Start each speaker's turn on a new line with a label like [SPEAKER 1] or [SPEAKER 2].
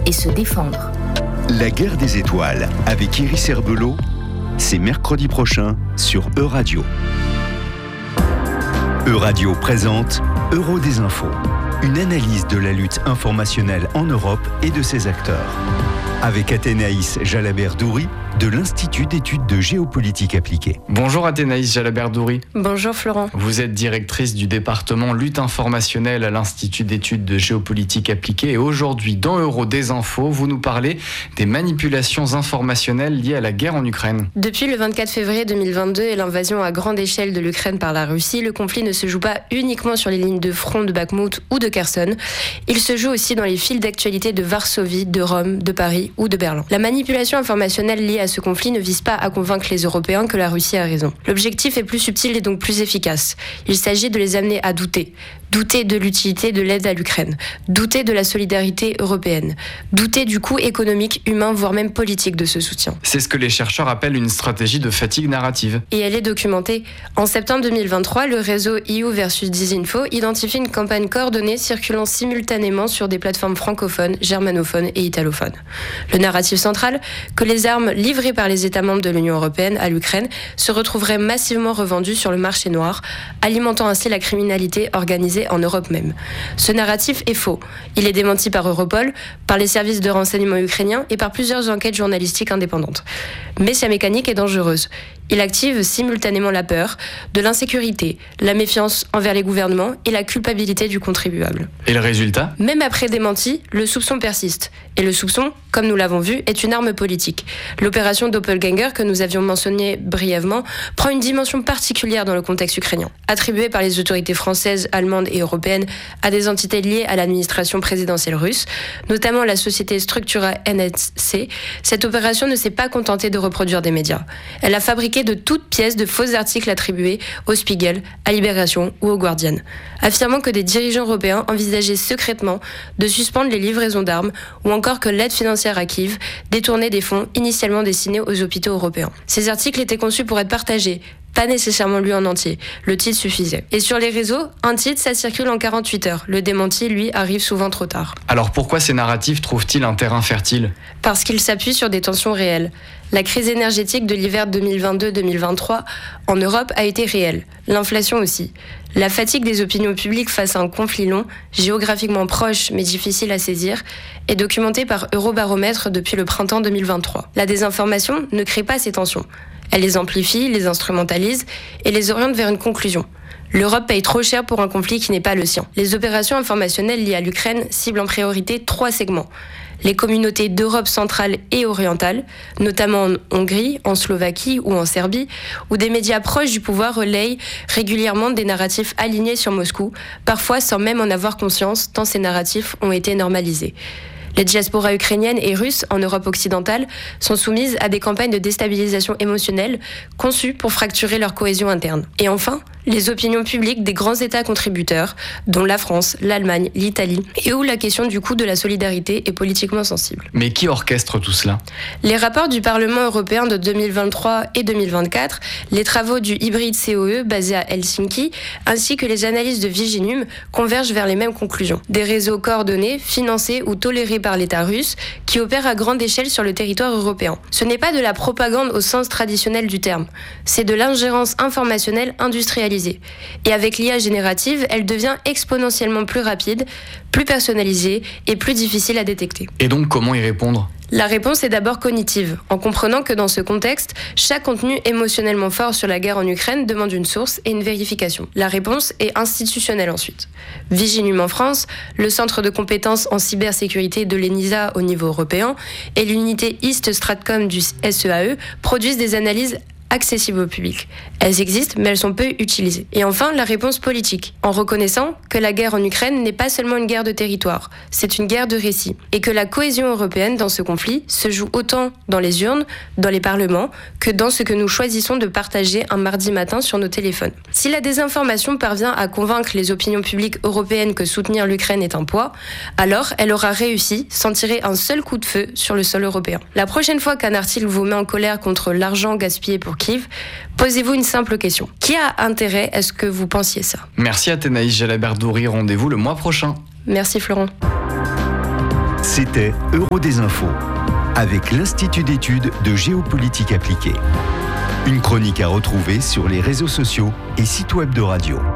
[SPEAKER 1] et se défendre.
[SPEAKER 2] La guerre des étoiles avec Iris Herbelot, c'est mercredi prochain sur Euradio. Euradio présente Euro des infos, une analyse de la lutte informationnelle en Europe et de ses acteurs. Avec Athénaïs Jalabert-Doury de l'Institut d'études de géopolitique appliquée.
[SPEAKER 3] Bonjour Athénaïs Jalabert-Doury.
[SPEAKER 4] Bonjour Florent.
[SPEAKER 3] Vous êtes directrice du département lutte informationnelle à l'Institut d'études de géopolitique appliquée et aujourd'hui dans Euro des infos, vous nous parlez des manipulations informationnelles liées à la guerre en Ukraine.
[SPEAKER 4] Depuis le 24 février 2022 et l'invasion à grande échelle de l'Ukraine par la Russie, le conflit ne se joue pas uniquement sur les lignes de front de Bakhmout ou de Kherson, il se joue aussi dans les fils d'actualité de Varsovie, de Rome, de Paris ou de Berlin. La manipulation informationnelle liée à ce conflit ne vise pas à convaincre les Européens que la Russie a raison. L'objectif est plus subtil et donc plus efficace. Il s'agit de les amener à douter. Douter de l'utilité de l'aide à l'Ukraine. Douter de la solidarité européenne. Douter du coût économique, humain, voire même politique de ce soutien.
[SPEAKER 3] C'est ce que les chercheurs appellent une stratégie de fatigue narrative.
[SPEAKER 4] Et elle est documentée. En septembre 2023, le réseau EU versus Disinfo identifie une campagne coordonnée circulant simultanément sur des plateformes francophones, germanophones et italophones. Le narratif central, que les armes livrées par les États membres de l'Union européenne à l'Ukraine se retrouveraient massivement revendues sur le marché noir, alimentant ainsi la criminalité organisée en Europe même. Ce narratif est faux. Il est démenti par Europol, par les services de renseignement ukrainiens et par plusieurs enquêtes journalistiques indépendantes. Mais sa mécanique est dangereuse. Il active simultanément la peur, de l'insécurité, la méfiance envers les gouvernements et la culpabilité du contribuable.
[SPEAKER 3] Et le résultat ?
[SPEAKER 4] Même après démenti, le soupçon persiste. Et le soupçon, comme nous l'avons vu, est une arme politique. L'opération Doppelganger, que nous avions mentionnée brièvement, prend une dimension particulière dans le contexte ukrainien. Attribuée par les autorités françaises, allemandes et européennes à des entités liées à l'administration présidentielle russe, notamment la société Structura NSC, cette opération ne s'est pas contentée de reproduire des médias. Elle a fabriqué de toutes pièces de faux articles attribués au Spiegel, à Libération ou au Guardian, affirmant que des dirigeants européens envisageaient secrètement de suspendre les livraisons d'armes ou encore que l'aide financière à Kiev détournait des fonds initialement destinés aux hôpitaux européens. Ces articles étaient conçus pour être partagés, pas nécessairement lu en entier. Le titre suffisait. Et sur les réseaux, un titre, ça circule en 48 heures. Le démenti, lui, arrive souvent trop tard.
[SPEAKER 3] Alors pourquoi ces narratifs trouvent-ils un terrain fertile ?
[SPEAKER 4] Parce qu'ils s'appuient sur des tensions réelles. La crise énergétique de l'hiver 2022-2023 en Europe a été réelle. L'inflation aussi. La fatigue des opinions publiques face à un conflit long, géographiquement proche mais difficile à saisir, est documentée par Eurobaromètre depuis le printemps 2023. La désinformation ne crée pas ces tensions. Elle les amplifie, les instrumentalise et les oriente vers une conclusion. L'Europe paye trop cher pour un conflit qui n'est pas le sien. Les opérations informationnelles liées à l'Ukraine ciblent en priorité 3 segments. Les communautés d'Europe centrale et orientale, notamment en Hongrie, en Slovaquie ou en Serbie, où des médias proches du pouvoir relayent régulièrement des narratifs alignés sur Moscou, parfois sans même en avoir conscience, tant ces narratifs ont été normalisés. Les diasporas ukrainiennes et russes en Europe occidentale sont soumises à des campagnes de déstabilisation émotionnelle conçues pour fracturer leur cohésion interne. Et enfin, les opinions publiques des grands États contributeurs, dont la France, l'Allemagne, l'Italie, et où la question du coût de la solidarité est politiquement sensible.
[SPEAKER 3] Mais qui orchestre tout cela ?
[SPEAKER 4] Les rapports du Parlement européen de 2023 et 2024, les travaux du hybride COE basé à Helsinki, ainsi que les analyses de Viginum convergent vers les mêmes conclusions. Des réseaux coordonnés, financés ou tolérés par l'État russe, qui opèrent à grande échelle sur le territoire européen. Ce n'est pas de la propagande au sens traditionnel du terme, c'est de l'ingérence informationnelle industrialisée. Et avec l'IA générative, elle devient exponentiellement plus rapide, plus personnalisée et plus difficile à détecter.
[SPEAKER 3] Et donc, comment y répondre ?
[SPEAKER 4] La réponse est d'abord cognitive, en comprenant que dans ce contexte, chaque contenu émotionnellement fort sur la guerre en Ukraine demande une source et une vérification. La réponse est institutionnelle ensuite. Viginum en France, le centre de compétences en cybersécurité de l'ENISA au niveau européen et l'unité East Stratcom du SEAE produisent des analyses accessibles au public. Elles existent, mais elles sont peu utilisées. Et enfin, la réponse politique, en reconnaissant que la guerre en Ukraine n'est pas seulement une guerre de territoire, c'est une guerre de récit, et que la cohésion européenne dans ce conflit se joue autant dans les urnes, dans les parlements, que dans ce que nous choisissons de partager un mardi matin sur nos téléphones. Si la désinformation parvient à convaincre les opinions publiques européennes que soutenir l'Ukraine est un poids, alors elle aura réussi sans tirer un seul coup de feu sur le sol européen. La prochaine fois qu'un article vous met en colère contre l'argent gaspillé pour Kiev, posez-vous une simple question. Qui a intérêt à ce que vous pensiez ça ?
[SPEAKER 3] Merci Athénaïs Jalabert-Doury, rendez-vous le mois prochain.
[SPEAKER 4] Merci Florent.
[SPEAKER 2] C'était Eurodesinfo, avec l'Institut d'études de géopolitique appliquée. Une chronique à retrouver sur les réseaux sociaux et sites web de radio.